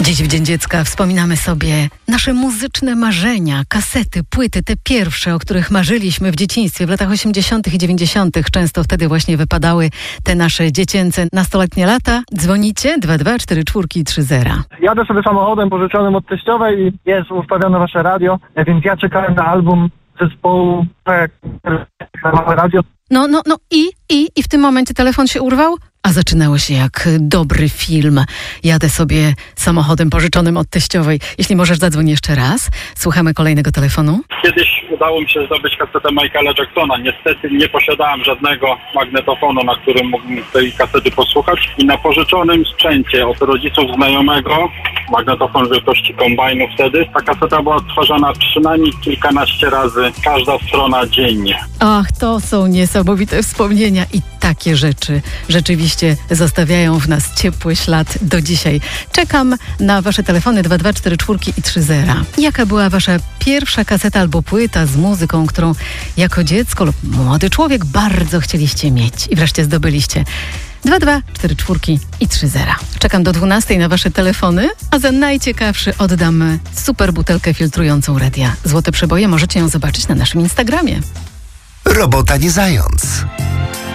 Dziś w Dzień Dziecka wspominamy sobie nasze muzyczne marzenia, kasety, płyty, te pierwsze, o których marzyliśmy w dzieciństwie w latach 80. i 90. Często wtedy właśnie wypadały te nasze dziecięce, nastoletnie lata. Dzwonicie 224430. Jadę sobie samochodem pożyczonym od teściowej i jest ustawione wasze radio, więc ja czekałem na album zespołu radio. No i w tym momencie telefon się urwał? A zaczynało się jak dobry film. Jadę sobie samochodem pożyczonym od teściowej. Jeśli możesz, zadzwoń jeszcze raz. Słuchamy kolejnego telefonu. Kiedyś udało mi się zdobyć kasetę Michaela Jacksona. Niestety nie posiadałem żadnego magnetofonu, na którym mógłbym tej kasety posłuchać. I na pożyczonym sprzęcie od rodziców znajomego, magnetofon wielkości kombajnu wtedy, ta kaseta była odtwarzana przynajmniej kilkanaście razy, każda strona dziennie. Ach, to są niesamowite wspomnienia i takie rzeczy rzeczywiście zostawiają w nas ciepły ślad do dzisiaj. Czekam na wasze telefony 2244 i 30. Jaka była wasza pierwsza kaseta albo płyta z muzyką, którą jako dziecko lub młody człowiek bardzo chcieliście mieć i wreszcie zdobyliście? 2244 i 30. Czekam do 12 na wasze telefony, a za najciekawszy oddam super butelkę filtrującą Radia Złote Przeboje. Możecie ją zobaczyć na naszym Instagramie. Robota nie zając.